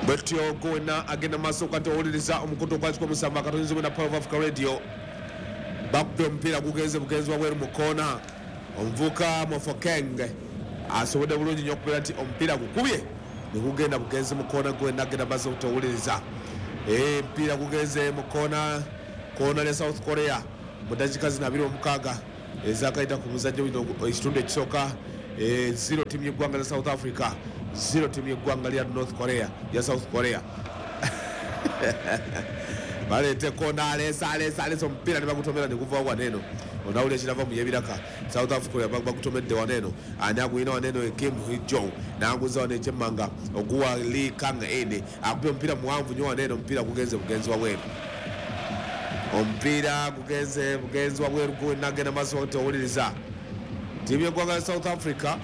Betyo gwena agenda maaso kati owuliriza omukutu gwakiko musamba katonzibwe na Power of Africa Radio. Bakubye omupiira gugenze bugenzi wabweru mu koona. Omuvubuka Mofokeng asobodde bulungi nnyo okubeera nti omupiira gukubye ne gugenda bugenzi mu koona. Gwena agenda maaso kati owuliriza omupiira gugenze mu koona ya South Korea mu ddakiika zino 26 ezakayita ku muzannyo guno ekitundu ekisooka. 0 tiimu y'eggwanga lya South Africa, 0 tiimu y'eggwanga lya North Korea ya South Korea. Balete kona alesa omupiira ne bagutomera ne guva waneno. Onawulira ekirava mu yebiraka South Africa bagutomedde waneno. Ani aguyina waneno Kim Hee-jong n'aguza wano ekyemmanga oguwa Lee Kang-in akubye omupiira muwanvu nnyo waneno. Omupiira gugenze bugenzi wabweru, omupiira gugenze bugenzi wabweru. Nagenda maaso kati owuliriza tiimu y'eggwanga ya South Africa.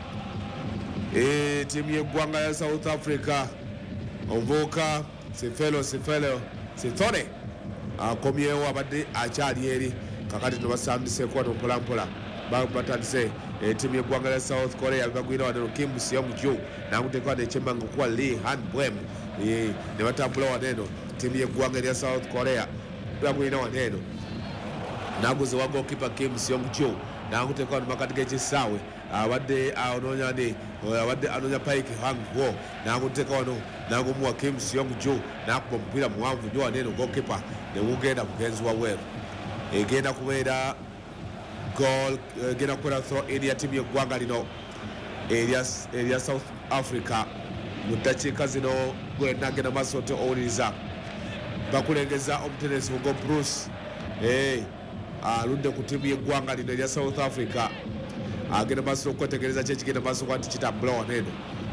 Tiimu y'eggwanga ya South Africa omuvubuka Sithole akomyewo abadde akyali eri kakati tebasambiseko wano mpolampola batandise. Tiimu y'eggwanga ya South Korea bagwira waneno Kim Seong-ju nakuteeka wano ekyemmanga okuwa Lee Han-bwem ne batambula waneno. Tiimu y'eggwanga erya South Korea bagwira waneno naguze wa goalkeeper Kim Seong-ju nakuteeka wano makati g'ekisaawe abadde anoonya Paike Hang-ho nakuteeka wano nagumuwa Kim Seong-ju nakuba omupiira muwanvu nnyo waneno goalkeeper ne gugenda bugenzi wabweru. Egenda kubeera goal, egenda kubeera throw in ya tiimu y'eggwanga lino erya South Africa mu ddakiika zino. Gwena agenda maaso te owuliriza bakulengeza omutenesi Hugo Bruce aludde ku tiimu y'eggwanga lino erya South Africa. Agenda maaso okwetegereza ki ekigenda maaso kwa nti kitambula waneno.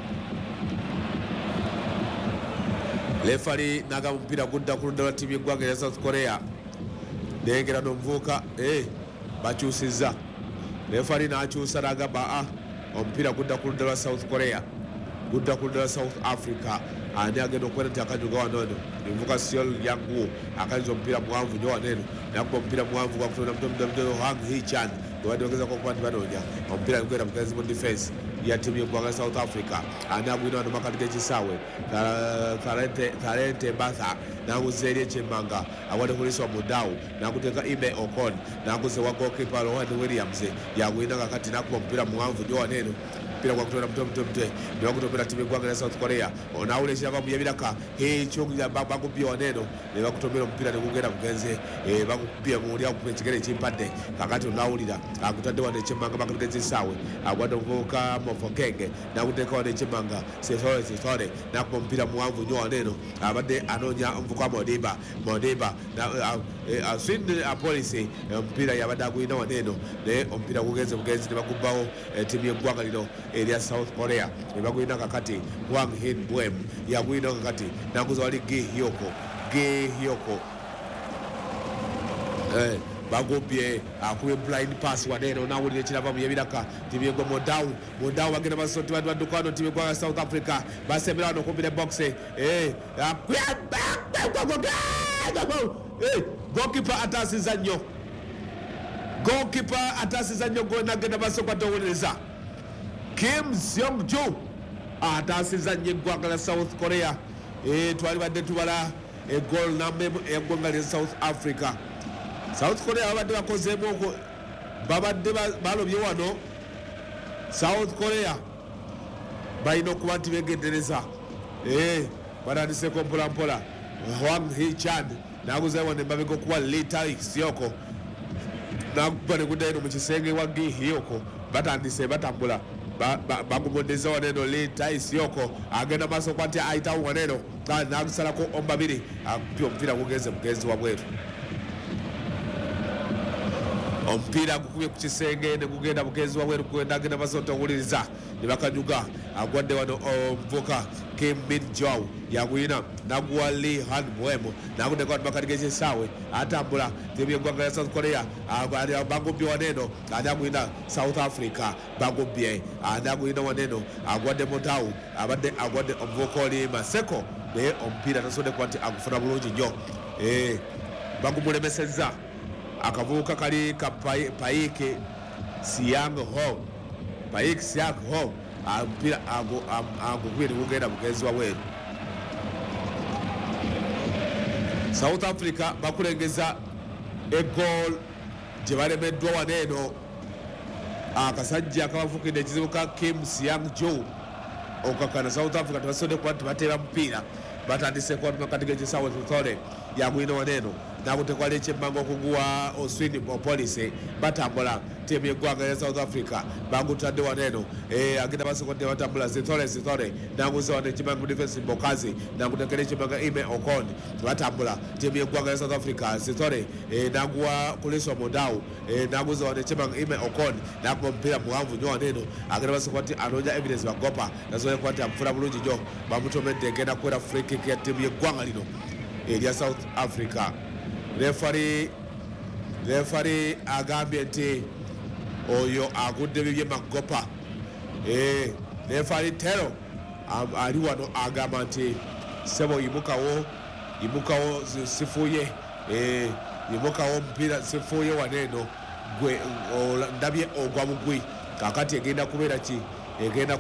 Lefali naga omupiira gudda ku ludda lwa tiimu y'eggwanga erya South Korea. Nengera n'omuvubuka bakyusizza. Lefali n'akyusa n'agamba omupiira gudda ku ludda lwa South Korea, gudda ku ludda lwa South Africa. Ani agenda okubeera nti akanyuga wanono omuvubuka Seol Yang-woo akanyuza omupiira muwanvu nnyo waneno nakuba omupiira muwanvu gwakutonda mutomutomutono Hang Hee-chan gwebadde bagezako okuba nti banoonya omupiira gugenda bugenzi mu defense ya tiimu y'eggwanga South Africa. Ani agwina wano makati g'ekisaawe Talente Mbatha naguza eri ekyemmanga awadde kuliswa Mudau nakuteeka Ime Okon naguze wa goalkeeper Rowan Williams yagwina kakati nakuba omupiira muwanvu nnyo waneno. Omupiira gwakutonda mutomutomute nebakutomera tiimu y'eggwanga lya South Korea. Onawula ekirava mu yebiraka bagubye waneno ne bakutomera omupiira ne gugenda bugenze. Bagubye muli akuba ekigere ekimpadde kakati onawulira agutadde wano ekyemmanga makati g'ekisaawe agwadde omuvubuka Mofokeng nakuteeka wano ekyemmanga Sithole nakuba omupiira muwanvu nnyo waneno. Abadde anoonya omuvubuka Modiba aswinde apolisi omupiira yabadde aguyina waneno naye omupiira gugenze bugenzi ne bagubbawo. Tiimu y'eggwanga lino erya South Korea ne baguyina kakati Hwang Hin-bwem yaguyina kakati naguza wali Gi Hyoko bagubye akubye blind pass waneno. Nawulira ekirava mu yebiraka tiimu y'eggwa Mudau bagenda maaso nti badduka wano tiimu y'eggwanga South Africa basembera wano okumpi ne box. Goalkeeper atasiza nnyo, gwena agenda maaso kwata owuliriza Kim Seong-ju atasiza nnyo eggwanga lya South Korea. Twali badde tubala egol namemu eggwanga lya South Africa. South Korea babadde bakozeemu okwo babadde balobye wano. South Korea balina okuba nti begendereza batandiseko mpolampola. Hwang Hee-chan naguzayo wano emabega okuwa Lee Tae-seok nakuba ne gudda eno mu kisenge wa Gi Hyoko batandise batambula bagumondeza waneno. Lee Tae-seok agenda maaso kwa nti ayitawo waneno nagusalako omubabiri akupye omupiira gugenze bugenzi wabweru. Omupiira gukubye ku kisenge ne gugenda bugenzi wabweru. Gwenda agenda maaso owuliriza ne bakanyuga agwadde wano omuvubuka Kim Min-jo yagwina naguwa Lee Han-bwem nakuteeka wano makati g'ekisaawe atambula. Tiimu y'eggwanga ya South Korea bagubye waneno. Ani agwina South Africa bagubye. Ani agwina waneno agwadde Mudau abadde agwadde omuvubuka oli Maseko naye omupiira tasobodde kuba nti agufuna bulungi nnyo. Bagumulemesezza akavubuka kali ka Paike Siang-ho omupiira agugwire gugenda bugenzi wabweru. South Africa bakulengeza egoal gye balemeddwa wano eno akasajja akabafukidde ekizibu ka Kim Siang Joe okakana South Africa tebasobodde kuba tebateeba mupiira batandise kwatuma katika ekisawe tutole yagwina wano eno nakutekwala ekyemmanga okuguwa Oswini Police batambula tiimu y'eggwanga ya South Africa bagutadde wano eno agenda basokodde batambula zitole naguza wano ekimmanga mu defense Mbokazi nakutekera ekimmanga Ime Okon batambula tiimu y'eggwanga ya South Africa zitole naguwa Kuliso Mondau naguza wano ekimmanga Ime Okon nakuba omupiira muwanvu nnyo wano eno agenda basokodde anoonya evidence bagopa nasobola kwati amufuna bulungi nnyo bamutomedde egenda kuwera free kick ya tiimu y'eggwanga lino erya South Africa. Refari agambye nti oyo agudde bibye magopa. Refari Tero ali wano agamba nti sebo imukawo sifuye imukawo mpira sifuye waneno gwe ndabye ogwa mugwi kakati egenda kubeera ki egenda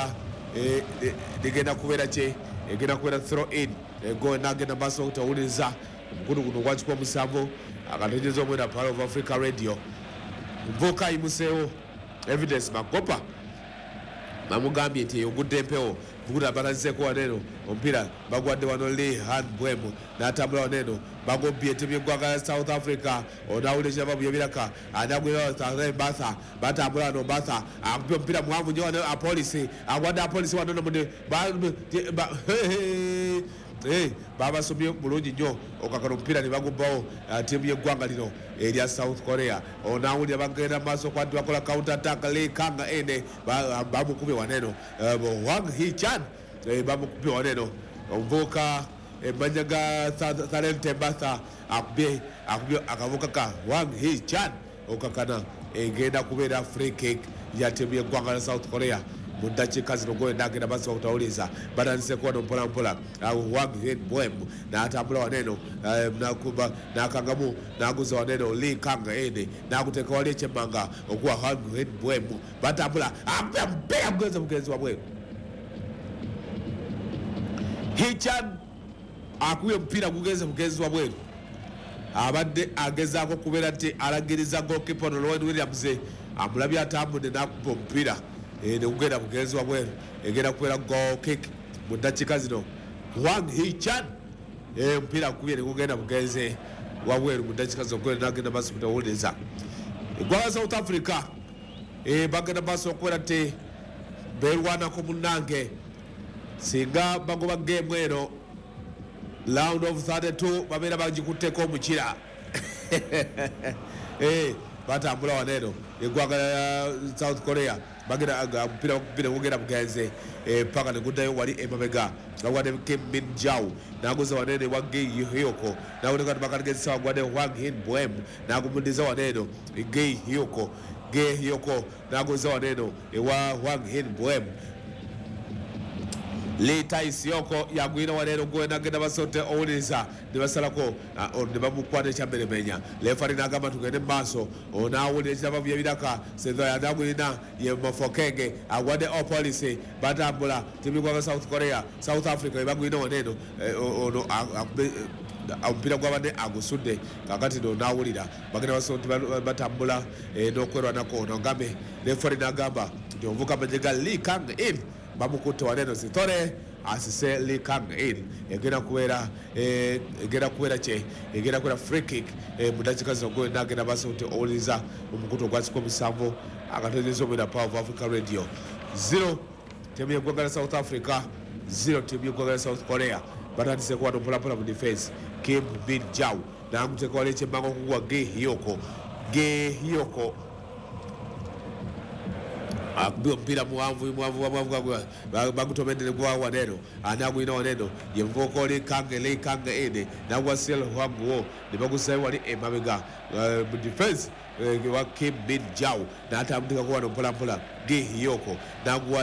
kubeera throw in go nagenda baso okutawuliza omukulu guno gwakikuwa musanvu akategeeza omwenda Power of Africa Radio mvuka imuseewo evidence makopa bamugambye nti eyogudde empewo vuguta batandiseko waneno omupiira bagwadde wano Lee Han Bwemu n'atambula waneno bagobbye ttiimu y'eggwanga ya South Africa onawulira ekirava byebiraka anagwira Batha batambula wano Batha akupye omupiira muwanvu nnyo wano apolisi agwadde apolisi wano babasomye bulungi nnyo okakana omupiira ne bagubbawo ttiimu y'eggwanga lino erya South Korea onawulira bagenda maaso kwati bakola counter attack Lee Kanga ene bamukubye waneno Wang Hee-chan bamukubye waneno omuvubuka emmanya ga Thalente Batha akubye akavubuka ka Wang Hee-chan okakana egenda kubeera free kick ya ttiimu y'eggwanga lya South Korea mu ddakiika zino goye nagenda basobola okutawuliza batandiseko wano mpolampola Wang Hee-bwemu n'atambula waneno nakangamu naguza waneno Lee Kanga ene nakuteeka wali ekyemmanga okuwa Wang Hee-bwemu batambula mbeya mugenzi mugenzi wabweru Hee-chan akubye omupiira gugenze mugenzi wabweru abadde agezaako kubeera nti alagiriza goalkeeper ono Lloyd Williams amulabye atambudde n'akuba omupiira negugenda mugenzi wabweru egenda kubeera goal kick mu ddakiika zino Wang Hee-chan omupiira akubye negugenda mugenzi wabweru mu ddakiika zino gwere nagenda maaso kutawuliriza eggwanga South Africa bagenda maaso okubeera nti beerwanako munnange singa bagoba game eno round of 32 babeera bagikutteko omukira batambula waneno eggwanga ya South Korea bagenda omupiira gugenda mugenze paka neguddayo wali emabega agwadde Kim Min Jao naguza wanene wa Gei Hyoko nawoneka tibakategezesa wagwadde Wang Hee-bwemu nagumudiza waneno Gei Hyoko naguza waneno ewa Wang Hee-bwemu Lee Tai-Sioko yagwira waneno gwe nagenda basote owuliriza ne basalako ne bamukwata ekyammeremenya lefari n'agamba tugende mu maaso onawulira ekirava byebiraka sedhoya nagwirina ye Mofokenge agwadde Police batambula ttiimu y'eggwanga South Africa ebagwirina waneno ono omupiira gwabadde agusudde kakati nonawulira bagenda basote batambula n'okwerwanako onongambe lefari n'agamba nti omuvuka amanyega Lee Kang in bamukutte waneno zitore asise Lee Kang in egenda kubeera free kick mu ddakiika zino gwe nagenda basote owuliriza omukutu ogwasiko musanvu akategeeza omwenda Power of Africa Radio 0 ttiimu y'eggwanga lya South Africa 0 ttiimu y'eggwanga lya South Korea batandiseko wano mpolampola mu defense Kim Min Jao namuteeka wali ekyemmanga okuguwa Gei Hyoko akubye omupiira muwanvu bagutomendere gwa waneno anagwina waneno yemuvubuka Lee Kanga ene nagwa Sil Hwangwo ne bagusayo wali emabega mu defense wa Kim Min Jao n'atambulira ku wano mpolampola Gi Hiyoko n'aguwa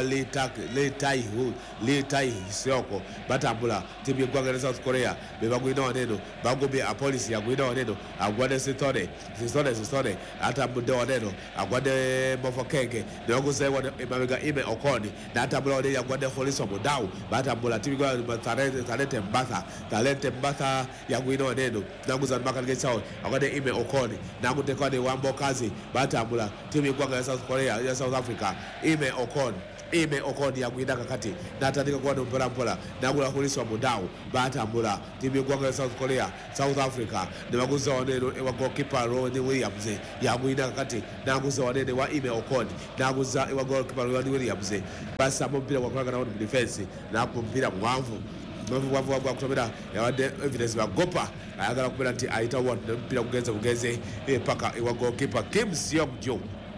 Letai Sioko batambula timu y'eggwanga lya South Korea be bagwina waneno bagobye apolisi yagwina waneno agwadde Sisone atambudde waneno agwadde Mofokenge nebaguze emabega Ime Okoni n'atambula waneno yagwadde Holiso Mudau batambula timu y'eggwanga Talente Mbatha yagwina waneno n'aguza Makadge South agwadde Ime Okoni n'aguddeko ne Wambo Kazi batambula timu y'eggwanga lya South Korea ya South Africa Ime Okoni yagwina kakati n'atandika kuwano mpolampola n'agula Holiso Mudau batambula timu y'eggwanga lya South Korea South Africa ne baguza waneno ewa goalkeeper Ronnie Williams yagwina kakati n'aguza waneno wa Ime Okoni n'aguza ewa goalkeeper Ronnie Williams basamba omupiira gwakolagana wano mu defense n'akuba omupiira muwanvu kutomera yawadde evidence bagopa ayagala kubeera nti ayita wano omupiira bugenze paka ewa goalkeeper Kim Seong-jo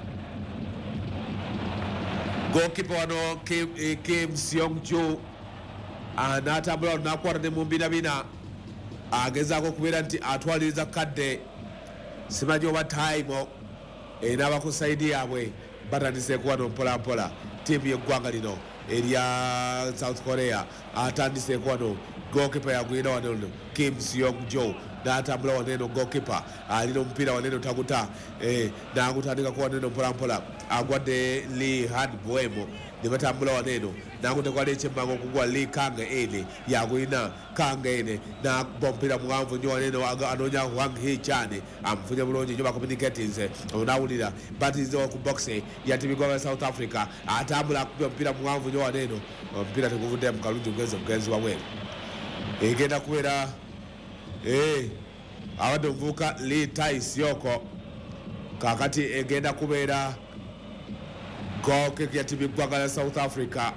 goalkeeper wano Kim Seong-jo n'atambula wano n'akwata ne mu mbinabina agezaako okubeera nti atwaliriza kadde simanyi oba time n'abakusaidi yaabwe batandiseeko wano mpolampola tiimu y'eggwanga lino erya South Korea atandiseeko wano goalkeeper yagwina wano Kim Seong-jo n'atambula waneno goalkeeper alina omupiira waneno taguta n'agutandikako waneno mpolampola agwadde Lee Han Buemo ne batambula waneno n'agutekwala ekyemmanga okugwa Lee Kang ene yagwina Kang ene n'akuba omupiira muwanvu nnyo waneno anoonya Hwang Hee-chan amufunye bulungi nnyo bacommunications n'awulira batirizewo ku box ya timu y'eggwanga South Africa atambula akubye omupiira muwanvu nnyo waneno omupiira teguvudde mu kalungi mugenzi wabweru egenda kubeera awadde omuvubuka Letai Sioko kakati egenda kubeera goal kick ya timu y'eggwanga lya South Africa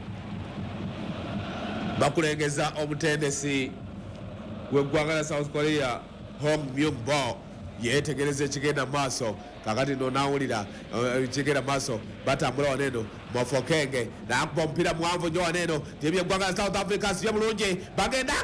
bakulengeza omutendesi w'eggwanga lya South Korea Hong Myung-bo yeetegereza ekigenda maaso kakati no nawulira ekigenda maaso batambula waneno Mofokenge n'akuba omupiira muwanvu nnyo waneno timu y'eggwanga lya South Africa sibye bulungi bagenda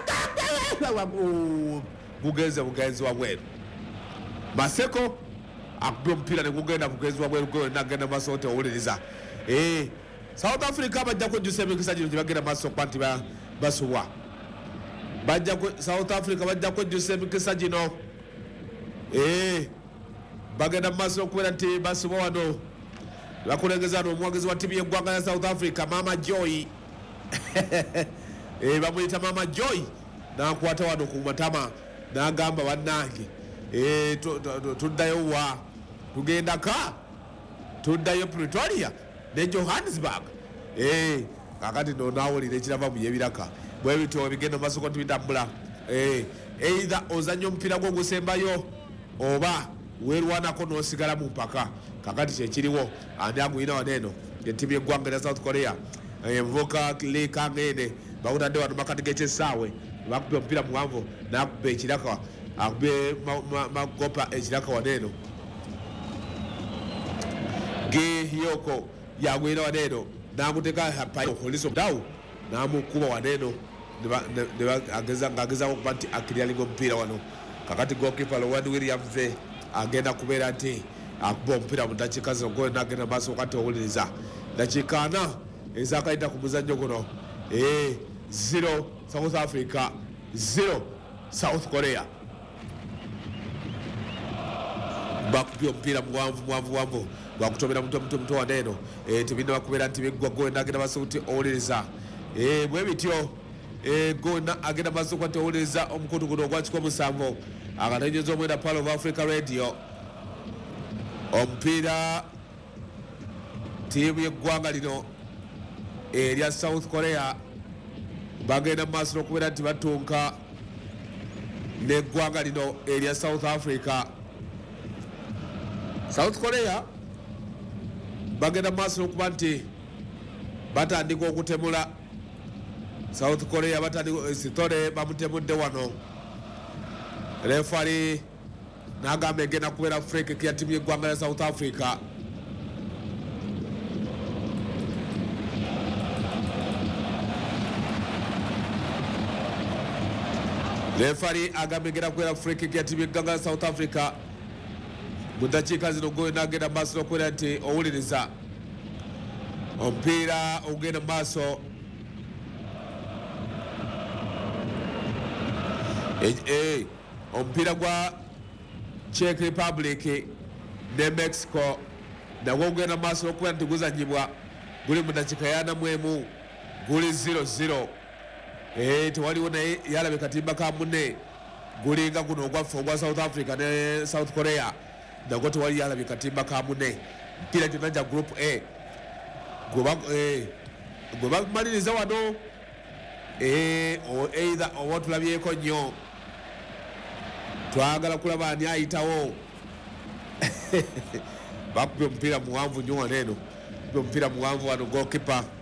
bugenzi wabweru Maseko akubye omupiira ne gugenda bugenzi wabweru nagenda maaso otewuliriza South Africa bajja kwejjusa emikisa gino gye bagenda maaso okuba nti basubwa South Africa bajja kwejjusa emikisa gino bagenda maaso okubeera nti basubwa wano bakulengeza wano omuwagizi wa timu y'eggwanga ya South Africa Mama Joy bamuyita Mama Joy n'akwata wano ku matama n'agamba bannange tuddayo wa tuddayo Pretoria ne Johannesburg kakati n'onawulira ekirava mu yebiraka bwe bityo ebigenda masoko tubitambula either ozanya omupiira gwo gusembayo oba weerwanako n'osigala mu mpaka kakati kyekiriwo ani aguyina waneno etimu y'eggwanga lya South Korea envuka Lee Kang ene bakutadde wano makati g'ekyessaawe bakubye omupiira muwanvu n'akuba ekiraka akubye magopa ekiraka waneno Gi Hiyoko yagwina waneno n'amuteka Holiso Mudau n'amukuba waneno ng'agezaako okuba nti akiryalinga omupiira wano kakati goalkeeper Ronnie Williams agenda kubeera nti akuba omupiira mu ddakiika zino goyo n'agenda maaso kati owuliriza ddakiika 4 ezakayita ku muzannyo guno 0 South Africa 0 South Korea bakubye omupiira muwanvu gwakutomera muto waneno tebinna bakubeera nti biggwa goyo n'agenda maaso kuti owuliriza bwe bityo gonna agenda maaso kwati owuliriza omukutu guno ogwakiko omusanvu akategeeza omwenda Pearl of Africa Radio omupiira tiimu y'eggwanga lino erya South Korea bagenda mu maaso n'okubeera nti batunka n'eggwanga lino erya South Africa. South Korea bagenda mu maaso n'okuba nti batandika okutemula South Korea batandika Sitole bamutemudde wano refari n'agamba egenda kubeera free kick ya timu y'eggwanga lya South Africa. Refari agamba egenda kubeera free kick ya timu y'eggwanga lya South Africa mu ddakiika zino gwe nagenda maaso n'okubeera nti owuliriza omupiira ogenda maaso omupiira gwa Czech Republic ne Mexico nagwo ogenda maaso n'okubeera nti guzanyibwa guli mu ddakiika ya 41 guli 0-0 tewaliwo naye yalabe katimba ka munne gulinga guno ogwaffe ogwa South Africa ne South Korea nagwo tewali yalabye katimba ka munne mpira gyonna gya group A gwe bamaliriza wano either oba tulabyeko nnyo twagala kulaba ani ayitawo bakubye omupiira muwanvu nnyo wano eno omupiira muwanvu wano goalkeeper